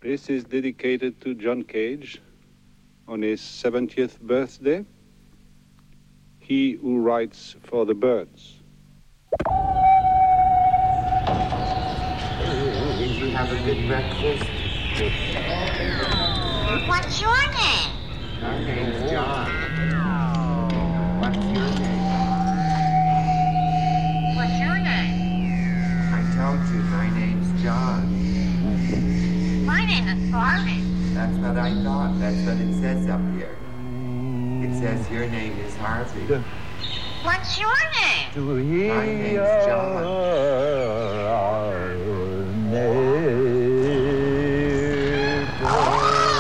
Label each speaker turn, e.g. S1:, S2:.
S1: This is dedicated to John Cage on his 70th birthday. He who writes for the birds.
S2: Did you have a good breakfast?
S3: What's your name?
S2: My name's John. What's your name?
S3: What's your name?
S2: I told you, my name's John.
S3: My name is Harvey.
S2: That's what I thought. That's what it says up here. It says your name is Harvey.
S3: What's your name?
S2: My name's John.